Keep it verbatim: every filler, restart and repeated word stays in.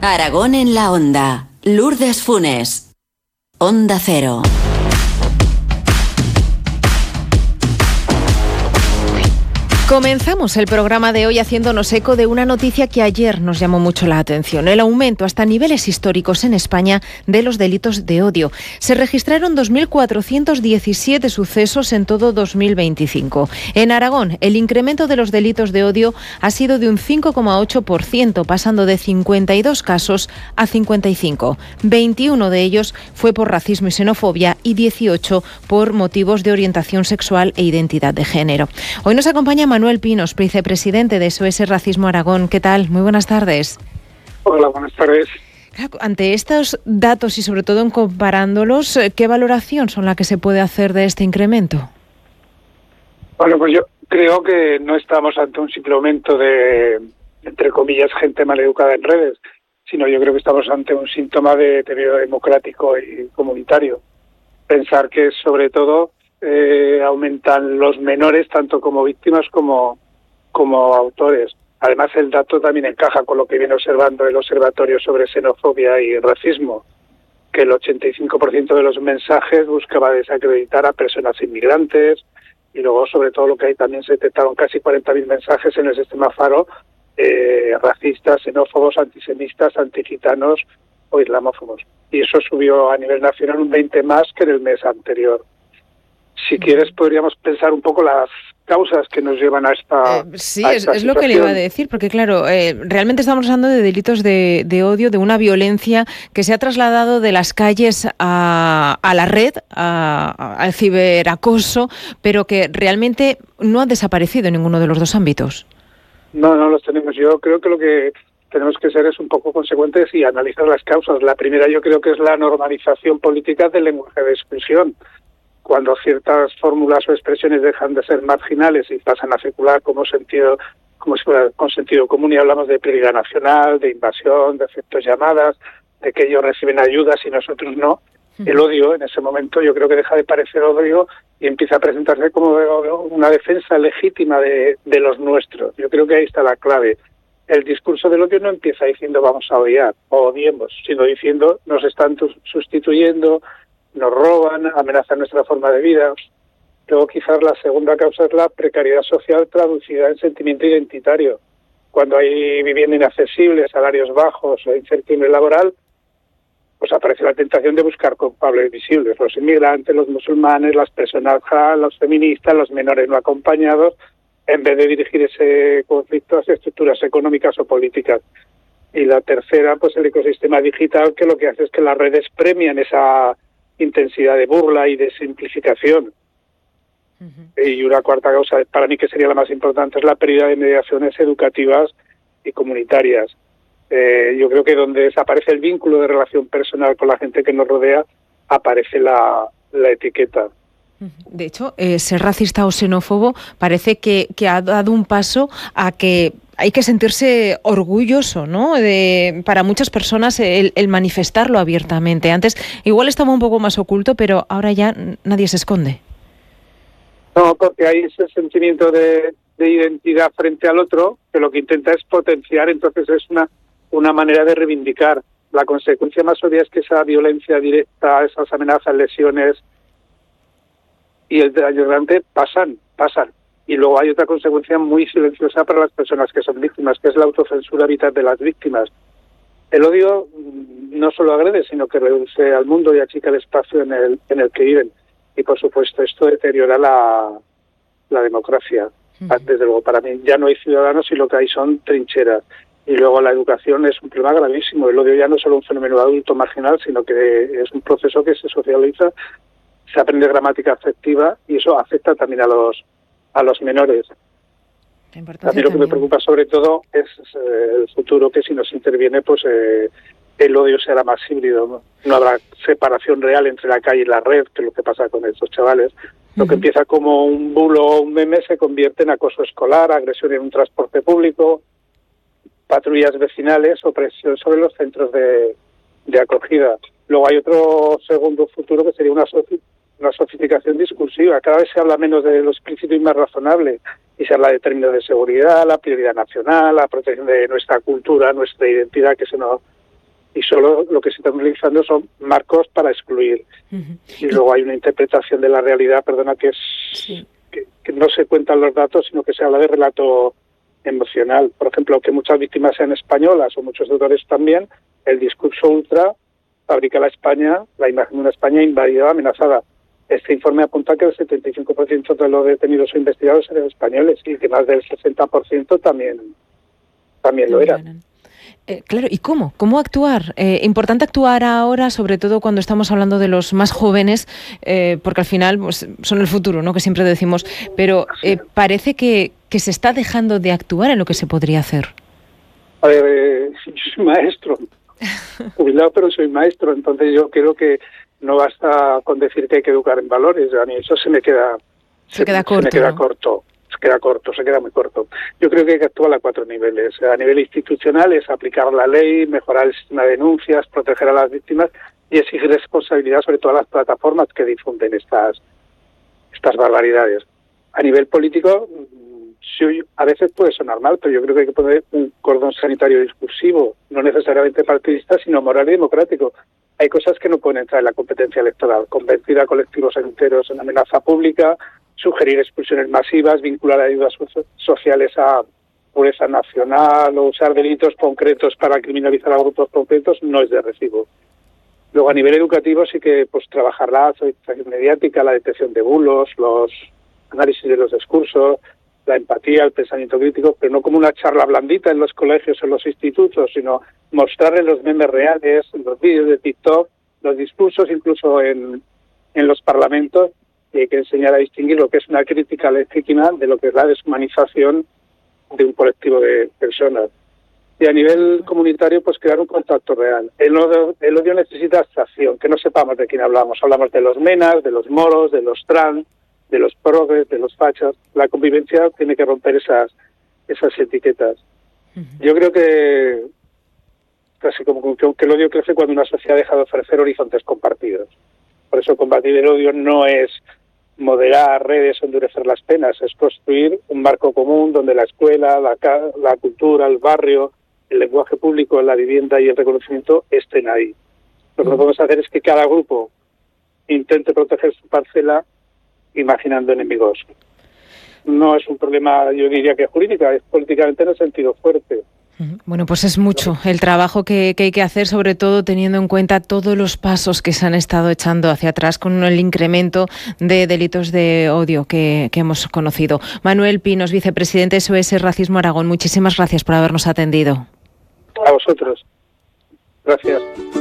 Aragón en la Onda. Lourdes Funes. Onda Cero. Comenzamos el programa de hoy haciéndonos eco de una noticia que ayer nos llamó mucho la atención: el aumento hasta niveles históricos en España de los delitos de odio. Se registraron dos mil cuatrocientos diecisiete sucesos en todo dos mil veinticinco. En Aragón, el incremento de los delitos de odio ha sido de un cinco coma ocho por ciento, pasando de cincuenta y dos casos a cincuenta y cinco. veintiuno de ellos fue por racismo y xenofobia y dieciocho por motivos de orientación sexual e identidad de género. Hoy nos acompaña Manuel Pinos, vicepresidente de S O S Racismo Aragón. ¿Qué tal? Muy buenas tardes. Hola, buenas tardes. Ante estos datos y sobre todo en comparándolos, ¿qué valoración son la que se puede hacer de este incremento? Bueno, pues yo creo que no estamos ante un simple aumento de, entre comillas, gente maleducada en redes, sino yo creo que estamos ante un síntoma de deterioro democrático y comunitario. Pensar que sobre todo Eh, aumentan los menores tanto como víctimas como, como autores. Además, el dato también encaja con lo que viene observando el Observatorio sobre Xenofobia y Racismo, que el ochenta y cinco por ciento de los mensajes buscaba desacreditar a personas inmigrantes, y luego, sobre todo, lo que hay también se detectaron casi cuarenta mil mensajes en el sistema Faro, eh, racistas, xenófobos, antisemitas, antigitanos o islamófobos. Y eso subió a nivel nacional un veinte más que en el mes anterior. Si quieres, podríamos pensar un poco las causas que nos llevan a esta eh, Sí, a es, esta es lo que le iba a decir, porque claro, eh, realmente estamos hablando de delitos de, de odio, de una violencia que se ha trasladado de las calles a, a la red, a, a, al ciberacoso, pero que realmente no ha desaparecido en ninguno de los dos ámbitos. No, no los tenemos. Yo creo que lo que tenemos que ser es un poco consecuentes y analizar las causas. La primera, yo creo que es la normalización política del lenguaje de exclusión. Cuando ciertas fórmulas o expresiones dejan de ser marginales y pasan a circular como sentido, como si fuera con sentido común, y hablamos de pérdida nacional, de invasión, de efectos llamadas, de que ellos reciben ayudas y nosotros no, el odio en ese momento yo creo que deja de parecer odio y empieza a presentarse como una defensa legítima de, de los nuestros. Yo creo que ahí está la clave. El discurso del odio no empieza diciendo vamos a odiar o odiemos, sino diciendo nos están sustituyendo, nos roban, amenazan nuestra forma de vida. Luego quizás la segunda causa es la precariedad social traducida en sentimiento identitario. Cuando hay vivienda inaccesible, salarios bajos o incertidumbre laboral, pues aparece la tentación de buscar culpables visibles. Los inmigrantes, los musulmanes, las personas trans, los feministas, los menores no acompañados, en vez de dirigir ese conflicto hacia estructuras económicas o políticas. Y la tercera, pues el ecosistema digital, que lo que hace es que las redes premian esa intensidad de burla y de simplificación. Uh-huh. Y una cuarta causa, para mí que sería la más importante, es la pérdida de mediaciones educativas y comunitarias. Eh, yo creo que donde desaparece el vínculo de relación personal con la gente que nos rodea, aparece la, la etiqueta. De hecho, eh, ser racista o xenófobo parece que, que ha dado un paso a que hay que sentirse orgulloso, ¿no? De, para muchas personas el, el manifestarlo abiertamente. Antes igual estaba un poco más oculto, pero ahora ya nadie se esconde. No, porque hay ese sentimiento de, de identidad frente al otro que lo que intenta es potenciar, entonces es una, una manera de reivindicar. La consecuencia más obvia es que esa violencia directa, esas amenazas, lesiones y el daño grande pasan, pasan. Y luego hay otra consecuencia muy silenciosa para las personas que son víctimas, que es la autocensura vital de las víctimas. El odio no solo agrede, sino que reduce al mundo y achica el espacio en el, en el que viven. Y, por supuesto, esto deteriora la, la democracia. Uh-huh. Desde luego, para mí ya no hay ciudadanos y lo que hay son trincheras. Y luego la educación es un problema gravísimo. El odio ya no es solo un fenómeno adulto marginal, sino que es un proceso que se socializa, se aprende gramática afectiva y eso afecta también a los a los menores. A mí lo también. que me preocupa sobre todo es eh, el futuro, que si no se interviene, pues eh, el odio será más híbrido, ¿no? No habrá separación real entre la calle y la red, que es lo que pasa con estos chavales. Lo uh-huh. que empieza como un bulo o un meme se convierte en acoso escolar, agresión en un transporte público, patrullas vecinales o presión sobre los centros de, de acogida. Luego hay otro segundo futuro que sería una, soci- una sofisticación discursiva. Cada vez se habla menos de lo explícito y más razonable, y se habla de términos de seguridad, la prioridad nacional, la protección de nuestra cultura, nuestra identidad, que se nos, y solo lo que se están utilizando son marcos para excluir. Uh-huh. Y luego hay una interpretación de la realidad, perdona, que es sí. que, que no se cuentan los datos, sino que se habla de relato emocional. Por ejemplo, que muchas víctimas sean españolas o muchos deudores también, el discurso ultra fabrica la España, la imagen de una España invadida, amenazada. Este informe apunta que el setenta y cinco por ciento de los detenidos o investigados eran españoles y que más del sesenta por ciento también, también lo eran. Eh, claro, ¿y cómo? ¿Cómo actuar? Eh, importante actuar ahora, sobre todo cuando estamos hablando de los más jóvenes, eh, porque al final pues, son el futuro, ¿no? Que siempre decimos, pero eh, parece que, que se está dejando de actuar en lo que se podría hacer. A ver, eh, yo soy maestro, jubilado, pero soy maestro, entonces yo creo que no basta con decir que hay que educar en valores, a mí eso se me queda, se, se queda corto, se me queda ¿no? corto. Se queda corto, se queda muy corto. Yo creo que hay que actuar a cuatro niveles. A nivel institucional es aplicar la ley, mejorar el sistema de denuncias, proteger a las víctimas y exigir responsabilidad sobre todas las plataformas que difunden estas estas barbaridades. A nivel político, sí, a veces puede sonar mal, pero yo creo que hay que poner un cordón sanitario discursivo, no necesariamente partidista, sino moral y democrático. Hay cosas que no pueden entrar en la competencia electoral. Convertir a colectivos enteros en amenaza pública, sugerir expulsiones masivas, vincular ayudas sociales a pureza nacional o usar delitos concretos para criminalizar a grupos concretos no es de recibo. Luego, a nivel educativo, sí que pues trabajar la socialización mediática, la detección de bulos, los análisis de los discursos, la empatía, el pensamiento crítico, pero no como una charla blandita en los colegios o en los institutos, sino mostrarles los memes reales, los vídeos de TikTok, los discursos incluso en, en los parlamentos. Y hay que enseñar a distinguir lo que es una crítica legítima de lo que es la deshumanización de un colectivo de personas. Y a nivel comunitario, pues crear un contacto real. El odio, el odio necesita abstracción, que no sepamos de quién hablamos. Hablamos de los menas, de los moros, de los trans, de los progres, de los fachas. La convivencia tiene que romper esas esas etiquetas. Uh-huh. Yo creo que casi como que el odio crece cuando una sociedad deja de ofrecer horizontes compartidos. Por eso combatir el odio no es moderar redes o endurecer las penas, es construir un marco común donde la escuela, la, la cultura, el barrio, el lenguaje público, la vivienda y el reconocimiento estén ahí. Lo que podemos hacer es que cada grupo intente proteger su parcela imaginando enemigos. No es un problema, yo diría que jurídica, es políticamente en el sentido fuerte. Bueno, pues es mucho el trabajo que, que hay que hacer, sobre todo teniendo en cuenta todos los pasos que se han estado echando hacia atrás con el incremento de delitos de odio que, que hemos conocido. Manuel Pinos, vicepresidente de S O S Racismo Aragón, muchísimas gracias por habernos atendido. A vosotros. Gracias.